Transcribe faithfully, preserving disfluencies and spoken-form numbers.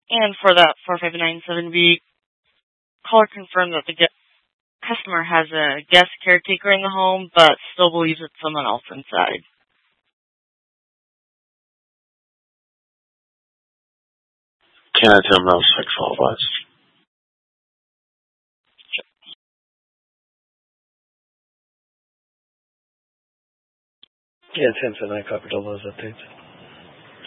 And for that four five nine seven B, caller confirmed that the ge- customer has a guest caretaker in the home, but still believes it's someone else inside. Can I tell them no sexual advice? Yeah, ten seven, I copied all those updates.